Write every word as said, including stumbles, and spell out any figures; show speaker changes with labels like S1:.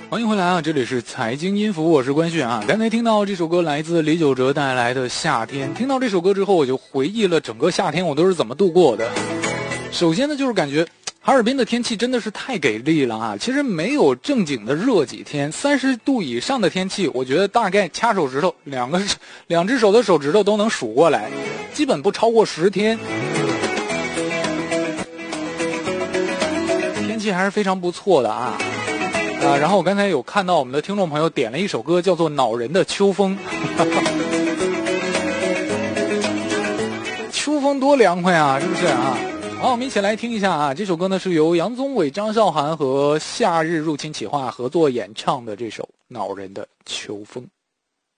S1: 欢迎回来啊！这里是财经音符，我是关迅啊。刚才听到这首歌来自李玖哲带来的《夏天》，听到这首歌之后，我就回忆了整个夏天我都是怎么度过的。首先呢，就是感觉哈尔滨的天气真的是太给力了啊！其实没有正经的热几天，三十度以上的天气，我觉得大概掐手指头，两个两只手的手指头都能数过来，基本不超过十天。天气还是非常不错的啊。啊，然后我刚才有看到我们的听众朋友点了一首歌，叫做《恼人的秋风》。秋风多凉快啊，是不是啊？好，我们一起来听一下啊，这首歌呢是由杨宗纬、张韶涵和夏日入侵企划合作演唱的这首《恼人的秋风》。